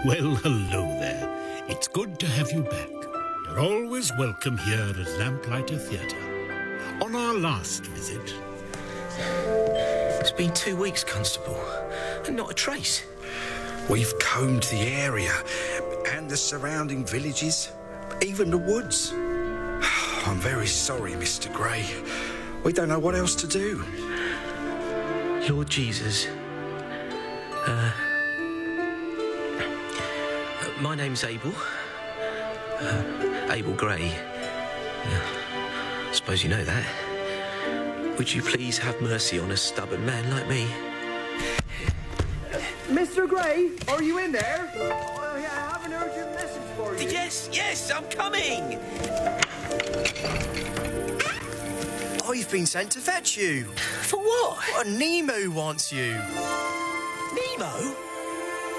Well, hello there. It's good to have you back. You're always welcome here at Lamplighter Theatre. On our last visit... It's been 2 weeks, Constable, and not a trace. We've combed the area and the surrounding villages, even the woods. I'm very sorry, Mr. Gray. We don't know what else to do. Lord Jesus. My name's Abel. Abel Gray. I suppose you know that. Would you please have mercy on a stubborn man like me? Mr. Gray, are you in there? I have an urgent message for you. Yes, I'm coming! I've been sent to fetch you. For what? Nemo wants you. Nemo?